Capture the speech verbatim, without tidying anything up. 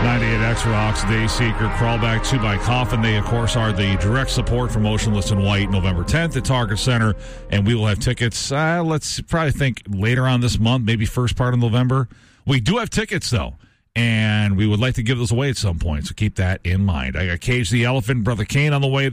ninety-eight X Rocks, Dayseeker, Crawl Back to My Coffin. They, of course, are the direct support for Motionless in White, November tenth at Target Center. And we will have tickets, uh, let's probably think later on this month, maybe first part of November. We do have tickets, though, and we would like to give those away at some point, so keep that in mind. I got Cage the Elephant, Brother Kane on the way.